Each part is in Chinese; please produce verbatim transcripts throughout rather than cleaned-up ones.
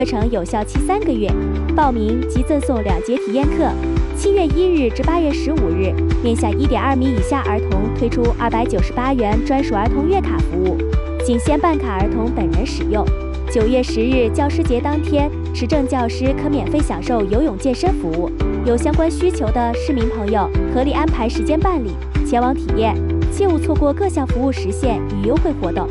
课程有效期三个月，报名即赠送两节体验课。七月一日至八月十五日，面向一点二米以下儿童推出二百九十八元专属儿童月卡服务，仅限办卡儿童本人使用。九月十日教师节当天，持证教师可免费享受游泳健身服务。有相关需求的市民朋友，合理安排时间办理，前往体验，切勿错过各项服务时限与优惠活动。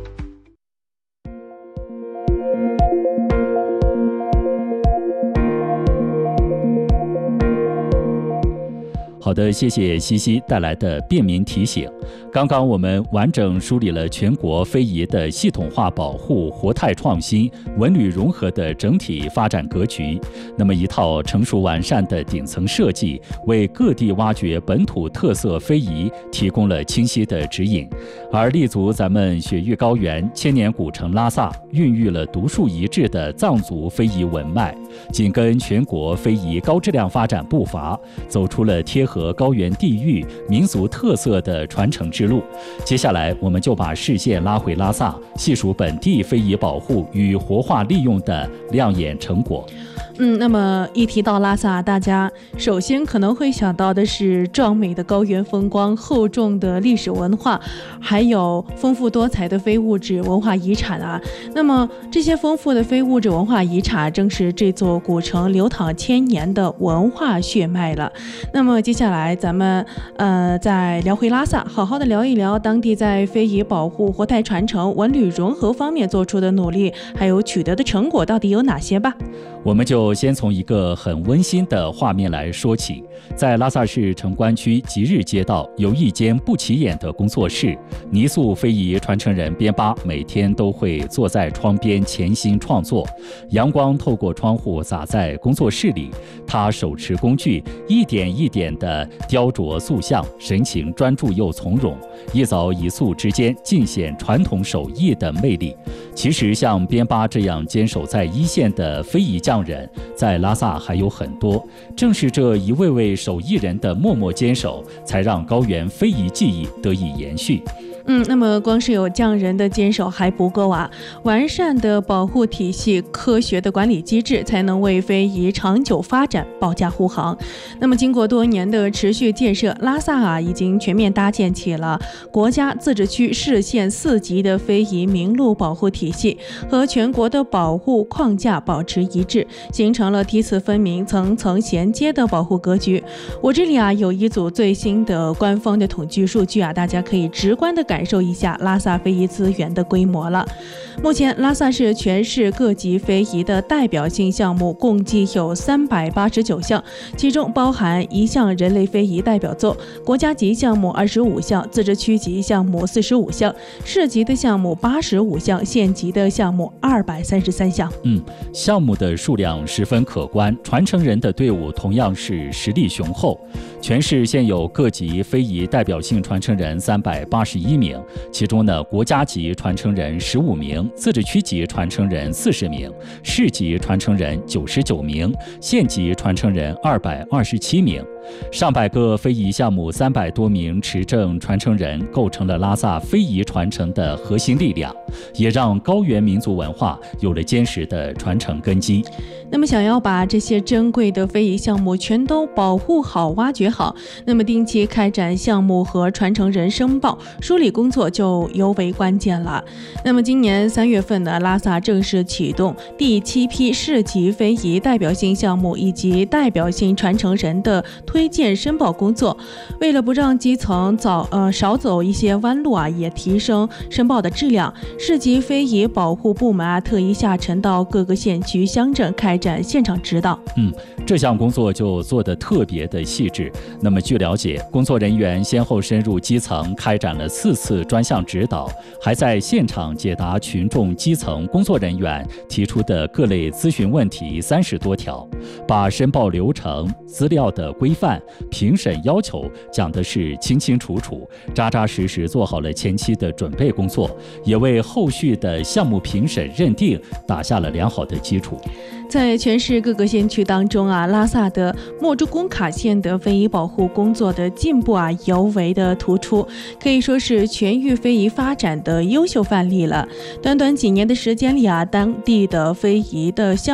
好的，谢谢西西带来的便民提醒。刚刚我们完整梳理了全国非遗的系统化保护、活态创新、文旅融合的整体发展格局。那么一套成熟完善的顶层设计，为各地挖掘本土特色非遗提供了清晰的指引。而立足咱们雪域高原千年古城拉萨，孕育了独树一帜的藏族非遗文脉，紧跟全国非遗高质量发展步伐，走出了贴合和高原地域民族特色的传承之路。接下来我们就把视线拉回拉萨，细数本地非遗保护与活化利用的亮眼成果。 嗯，那么一提到拉萨，大家首先可能会想到的是壮美的高原风光、厚重的历史文化，还有丰富多彩的非物质文化遗产啊。那么这些丰富的非物质文化遗产，正是这座古城流淌千年的文化血脉了。那么接下来咱们呃再聊回拉萨，好好的聊一聊当地在非遗保护、活态传承、文旅融合方面做出的努力，还有取得的成果到底有哪些吧。 我们就先从一个很温馨的画面来说起。在拉萨市城关区吉日街道有一间不起眼的工作室，泥塑非遗传承人边巴每天都会坐在窗边潜心创作，阳光透过窗户洒在工作室里，他手持工具，一点一点地雕琢塑像，神情专注又从容，一凿一塑之间尽显传统手艺的魅力。其实像边巴这样坚守在一线的非遗匠人，在拉萨还有很多，正是这一位位手艺人的默默坚守，才让高原非遗技艺得以延续。 嗯，那么光是有匠人的坚守还不够啊，完善的保护体系、科学的管理机制，才能为非遗长久发展保驾护航。那么经过多年的持续建设，拉萨啊已经全面搭建起了国家、自治区、市县四级的非遗名录保护体系，和全国的保护框架保持一致，形成了梯次分明、层层衔接的保护格局。我这里啊有一组最新的官方的统计数据啊，大家可以直观的感感受一下拉萨非遗资源的规模了。目前拉萨市全市各级非遗的代表性项目共计有三百八十九项，其中包含一项人类非遗代表作，国家级项目二十五项，自治区级项目四十五项，市级的项目八十五项，县级的项目二百三十三项。 嗯，项目的数量十分可观，传承人的队伍同样是实力雄厚。全市现有各级非遗代表性传承人三百八十一名，其中呢，国家级传承人十五名，自治区级传承人四十名，市级传承人九十九名，县级传承人二百二十七名。上百个非遗项目，三百多名持证传承人，构成了拉萨非遗传承的核心力量，也让高原民族文化有了坚实的传承根基。 那么想要把这些珍贵的非遗项目全都保护好、挖掘好，那么定期开展项目和传承人申报梳理工作就尤为关键了。那么今年三月份呢，拉萨正式启动第七批市级非遗代表性项目以及代表性传承人的推荐申报工作。为了不让基层早呃少走一些弯路啊，也提升申报的质量，市级非遗保护部门啊特意下沉到各个县区乡镇开展现场指导。 嗯，这项工作就做得特别的细致。那么据了解，工作人员先后深入基层开展了四次专项指导，还在现场解答群众基层工作人员提出的各类咨询问题三十多条，把申报流程、资料的规范、评审要求讲的是清清楚楚，扎扎实实做好了前期的准备工作，也为后续的项目评审认定打下了良好的基础。 在全市各个县区当中啊，拉萨的墨竹工卡县的非遗保护工作的进步啊尤为的突出，可以说是全域非遗发展的优秀范例了。短短几年的时间里啊，当地的非遗的项